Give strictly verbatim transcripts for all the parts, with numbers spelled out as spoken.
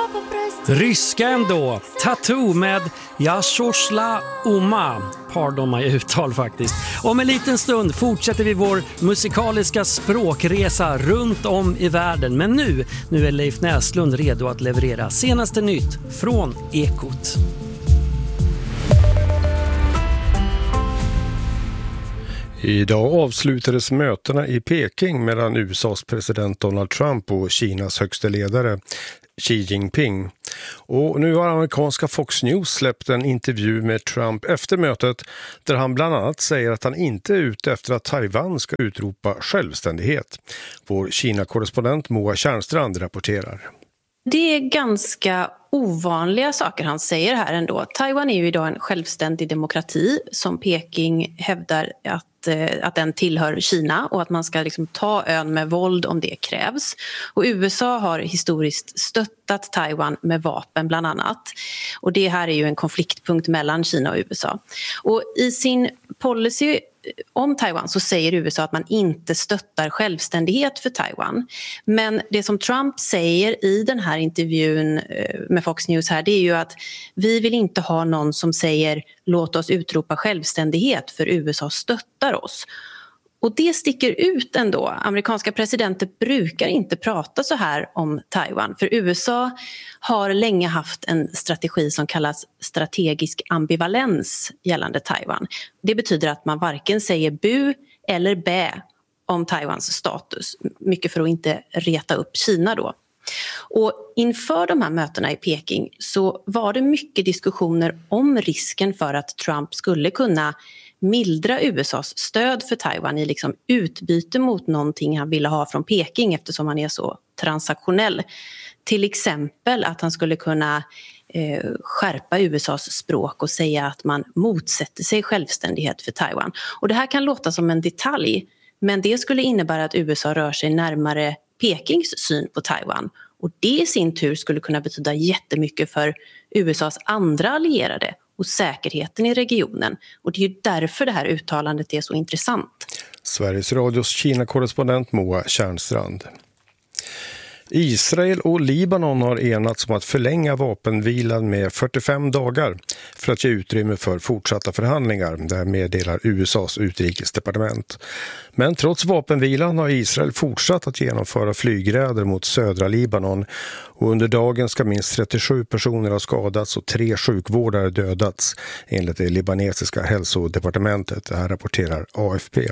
Ryska ändå. Tattoo med Yashosla Uma. Pardon my uttal faktiskt. Om en liten stund fortsätter vi vår musikaliska språkresa runt om i världen. Men nu, nu är Leif Näslund redo att leverera senaste nytt från Ekot. Idag avslutades mötena i Peking mellan U S A:s president Donald Trump och Kinas högste ledare Xi Jinping. Och nu har amerikanska Fox News släppt en intervju med Trump efter mötet där han bland annat säger att han inte är ute efter att Taiwan ska utropa självständighet. Vår Kina-korrespondent Moa Tjärnstrand rapporterar. Det är ganska ovanliga saker han säger här ändå. Taiwan är ju idag en självständig demokrati som Peking hävdar att att den tillhör Kina och att man ska liksom ta ön med våld om det krävs. Och U S A har historiskt stöttat Taiwan med vapen bland annat. Och det här är ju en konfliktpunkt mellan Kina och U S A. Och i sin policy om Taiwan så säger U S A att man inte stöttar självständighet för Taiwan. Men det som Trump säger i den här intervjun med Fox News här, det är ju att vi vill inte ha någon som säger låt oss utropa självständighet för U S A stöttar oss. Och det sticker ut ändå. Amerikanska presidenter brukar inte prata så här om Taiwan. För U S A har länge haft en strategi som kallas strategisk ambivalens gällande Taiwan. Det betyder att man varken säger bu eller bä om Taiwans status. Mycket för att inte reta upp Kina då. Och inför de här mötena i Peking så var det mycket diskussioner om risken för att Trump skulle kunna mildra U S A:s stöd för Taiwan i liksom utbyte mot någonting han ville ha från Peking eftersom han är så transaktionell. Till exempel att han skulle kunna eh, skärpa U S A:s språk och säga att man motsätter sig självständighet för Taiwan. Och det här kan låta som en detalj, men det skulle innebära att U S A rör sig närmare Pekings syn på Taiwan. Och det i sin tur skulle kunna betyda jättemycket för U S A:s andra allierade och säkerheten i regionen. Och det är ju därför det här uttalandet är så intressant. Sveriges Radios Kina-korrespondent Moa Tjärnstrand. Israel och Libanon har enats om att förlänga vapenvilan med fyrtiofem dagar för att ge utrymme för fortsatta förhandlingar. Det meddelar U S A:s utrikesdepartement. Men trots vapenvilan har Israel fortsatt att genomföra flygräder mot södra Libanon. Och under dagen ska minst trettiosju personer ha skadats och tre sjukvårdare dödats enligt det libanesiska hälsodepartementet. Det här rapporterar A F P.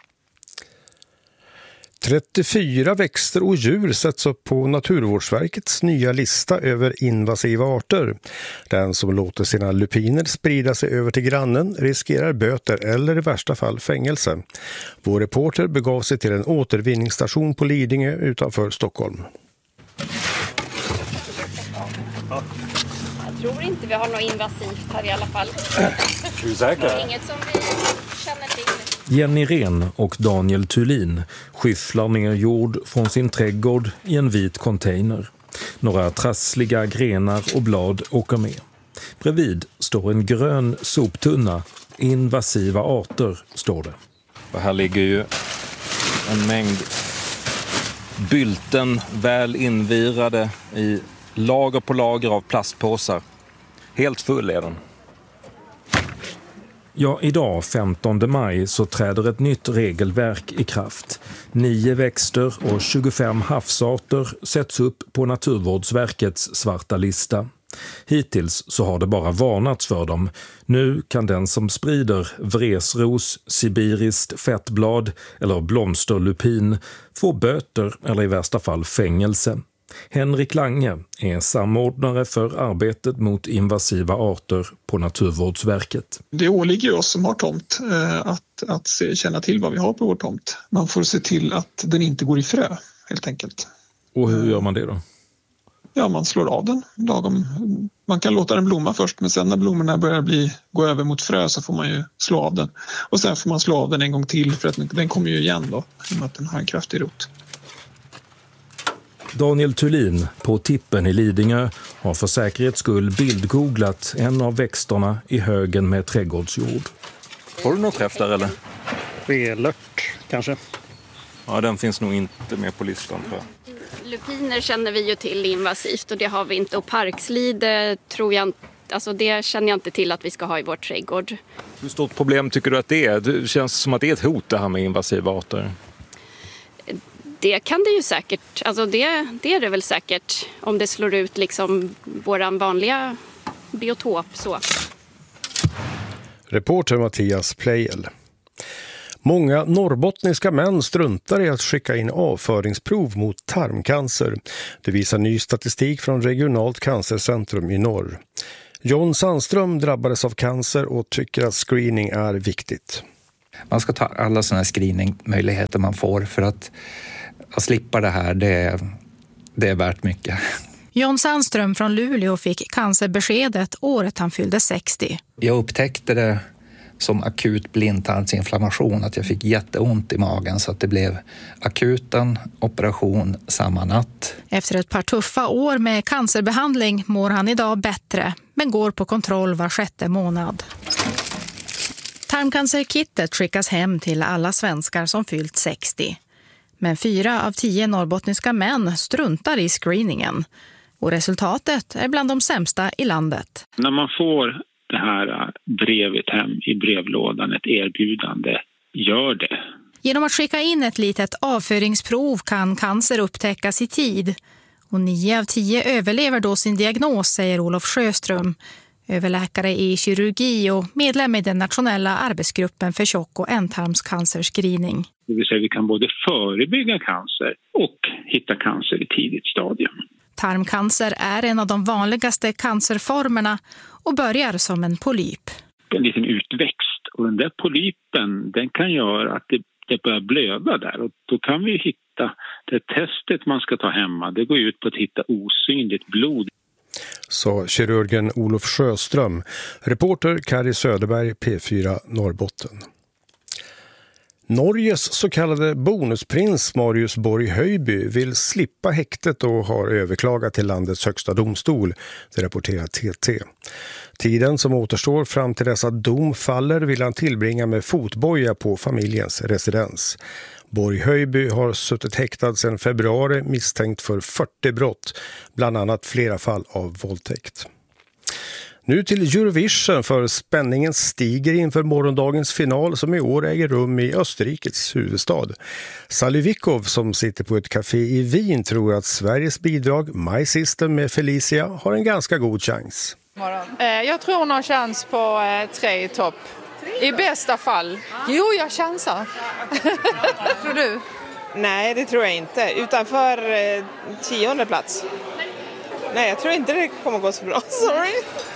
trettiofyra växter och djur sätts upp på Naturvårdsverkets nya lista över invasiva arter. Den som låter sina lupiner sprida sig över till grannen riskerar böter eller i värsta fall fängelse. Vår reporter begav sig till en återvinningsstation på Lidingö utanför Stockholm. Jag tror inte vi har något invasivt här i alla fall. Är du säker? Det är inget som vi känner till. Jenny Ren och Daniel Thulin skyfflar ner jord från sin trädgård i en vit container. Några trassliga grenar och blad åker med. Bredvid står en grön soptunna. Invasiva arter, står det. Och här ligger ju en mängd bylten väl invirade i lager på lager av plastpåsar. Helt full är den. Ja, idag femtonde maj så träder ett nytt regelverk i kraft. Nio växter och tjugofem havsarter sätts upp på Naturvårdsverkets svarta lista. Hittills så har det bara varnats för dem. Nu kan den som sprider vresros, sibiriskt fettblad eller blomsterlupin få böter eller i värsta fall fängelse. Henrik Lange är samordnare för arbetet mot invasiva arter på Naturvårdsverket. Det åligger oss som har tomt att, att se, känna till vad vi har på vår tomt. Man får se till att den inte går i frö, helt enkelt. Och hur gör man det då? Ja, man slår av den lagom. Man kan låta den blomma först, men sen när blommorna börjar bli, gå över mot frö så får man ju slå av den. Och sen får man slå av den en gång till för att den kommer ju igen då, i och med att den har en kraftig rot. Daniel Thulin på Tippen i Lidingö har för säkerhets skull bildgooglat en av växterna i högen med trädgårdsjord. Har du något träff där eller? Relört kanske. Ja, den finns nog inte med på listan tror jag. Lupiner känner vi ju till invasivt och det har vi inte. Och parkslide tror jag inte, alltså det känner jag inte till att vi ska ha i vår trädgård. Hur stort problem tycker du att det är? Det känns som att det är ett hot det här med invasiva arter. Det kan det ju säkert, alltså det, det är det väl säkert om det slår ut liksom våran vanliga biotop så. Reporter Mattias Pleijel. Många norrbottniska män struntar i att skicka in avföringsprov mot tarmcancer. Det visar ny statistik från Regionalt cancercentrum i norr. John Sandström drabbades av cancer och tycker att screening är viktigt. Man ska ta alla sådana screeningmöjligheter man får för att, att slippa det här, det är, det är värt mycket. John Sandström från Luleå fick cancerbeskedet året han fyllde sextio. Jag upptäckte det som akut blindtarmsinflammation, att jag fick jätteont i magen så att det blev akuten operation samma natt. Efter ett par tuffa år med cancerbehandling mår han idag bättre, men går på kontroll var sjätte månad. Tarmcancerkittet skickas hem till alla svenskar som fyllt sextio. Men fyra av tio norrbottniska män struntar i screeningen. Och resultatet är bland de sämsta i landet. När man får det här brevet hem i brevlådan, ett erbjudande, gör det. Genom att skicka in ett litet avföringsprov kan cancer upptäckas i tid. Och nio av tio överlever då sin diagnos, säger Olof Sjöström, överläkare i kirurgi och medlem i den nationella arbetsgruppen för tjock- och ändtarmscancerscreening. Det vill säga vi kan både förebygga cancer och hitta cancer i tidigt stadium. Tarmcancer är en av de vanligaste cancerformerna och börjar som en polyp. En liten utväxt, och den där polypen den kan göra att det, det börjar blöda där, och då kan vi hitta det testet man ska ta hemma. Det går ut på att hitta osynligt blod. Sa kirurgen Olof Sjöström. Reporter Kari Söderberg, P fyra Norrbotten. Norges så kallade bonusprins Marius Borg Höjby vill slippa häktet och har överklagat till landets högsta domstol, det rapporterar T T. Tiden som återstår fram till dessa dom faller vill han tillbringa med fotboja på familjens residens. Borg Höjby har suttit häktad sedan februari misstänkt för fyrtio brott, bland annat flera fall av våldtäkt. Nu till Eurovision, för spänningen stiger inför morgondagens final som i år äger rum i Österrikes huvudstad. Sally Vikov som sitter på ett café i Wien tror att Sveriges bidrag My System med Felicia har en ganska god chans. Jag tror hon har chans på tre i topp. I bästa fall. Jo, jag chansar. Tror du? Nej, det tror jag inte. Utanför tionde plats. Nej, jag tror inte det kommer gå så bra. Sorry.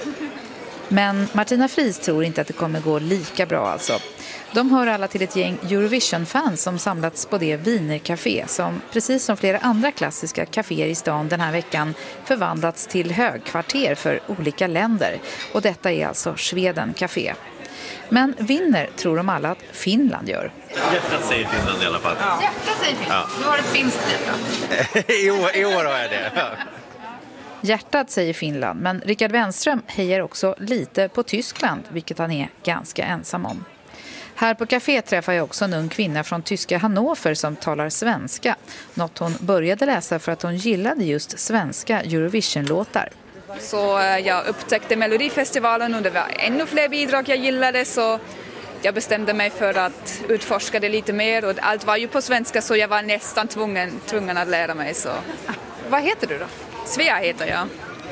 Men Martina Fries tror inte att det kommer gå lika bra alltså. De hör alla till ett gäng Eurovision-fans som samlats på det Wienercafé som, precis som flera andra klassiska kaféer i stan den här veckan, förvandlats till högkvarter för olika länder. Och detta är alltså Sweden Café. Men vinner tror de alla att Finland gör. Hjärtat säger Finland i alla fall. Ja. Hjärtat säger Finland. Ja. Du har ett finskt hjärta. I, år, I år har jag det. Ja. Hjärtat säger Finland, men Rickard Wenström hejar också lite på Tyskland, vilket han är ganska ensam om. Här på café träffar jag också en ung kvinna från tyska Hannover som talar svenska. Något hon började läsa för att hon gillade just svenska Eurovision-låtar. Så jag upptäckte Melodifestivalen och det var ännu fler bidrag jag gillade, så jag bestämde mig för att utforska det lite mer, och allt var ju på svenska så jag var nästan tvungen, tvungen att lära mig. Så. Vad heter du då? Svea heter jag.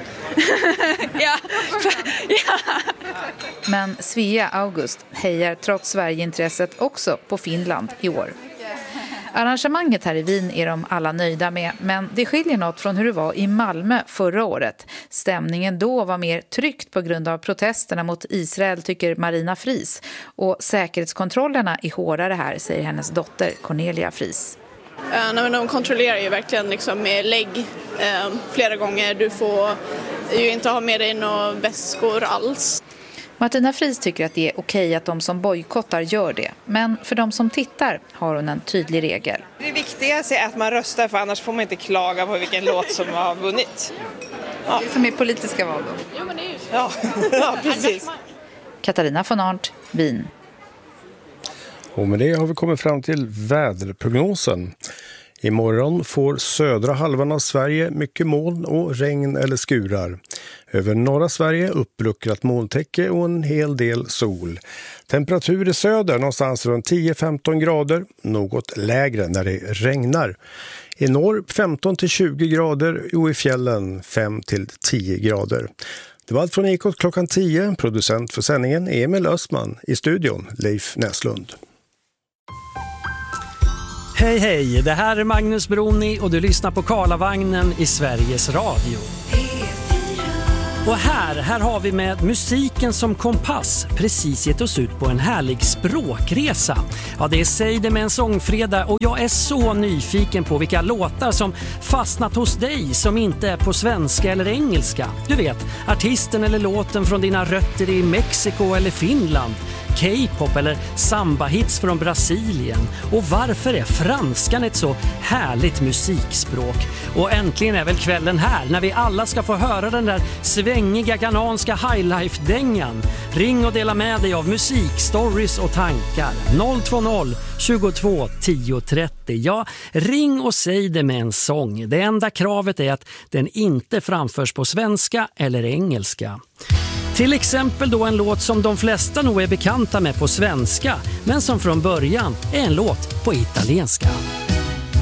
ja. ja. Men Svea August hejar trots Sverigeintresset också på Finland i år. Arrangemanget här i Wien är de alla nöjda med, men det skiljer något från hur det var i Malmö förra året. Stämningen då var mer tryckt på grund av protesterna mot Israel, tycker Marina Fries. Och säkerhetskontrollerna är hårdare här, säger hennes dotter Cornelia Fries. Uh, nej, men de kontrollerar ju verkligen liksom med lägg uh, flera gånger. Du får ju inte ha med dig några väskor alls. Martina Fries tycker att det är okej att de som bojkottar gör det. Men för de som tittar har hon en tydlig regel. Det viktigaste är att man röstar, för annars får man inte klaga på vilken låt som har vunnit. Ja. Det som är politiska val då. Jo, men det är ju så. Ja, ja, precis. Katarina von Arndt, Wien. Och med det har vi kommit fram till väderprognosen. Imorgon får södra halvan av Sverige mycket moln och regn eller skurar. Över norra Sverige uppluckrat molntäcke och en hel del sol. Temperatur i söder någonstans runt tio till femton grader, något lägre när det regnar. I norr femton till tjugo grader och i fjällen fem till tio grader. Det var allt från Ekot klockan tio. Producent för sändningen Emil Östman. I studion Leif Näslund. Hej hej, det här är Magnus Broni och du lyssnar på Karlavagnen i Sveriges Radio. Och här, här har vi med musiken som kompass precis gett oss ut på en härlig språkresa. Ja, det är Säg det med en sångfredag och jag är så nyfiken på vilka låtar som fastnat hos dig som inte är på svenska eller engelska. Du vet, artisten eller låten från dina rötter i Mexiko eller Finland. K-pop eller samba-hits från Brasilien. Och varför är franskan ett så härligt musikspråk? Och äntligen är väl kvällen här när vi alla ska få höra den där svängiga ghananska highlife-dängan. Ring och dela med dig av musik, stories och tankar. noll två noll tjugotvå tio trettio. Ja, ring och säg det med en sång. Det enda kravet är att den inte framförs på svenska eller engelska. Till exempel då en låt som de flesta nog är bekanta med på svenska, men som från början är en låt på italienska.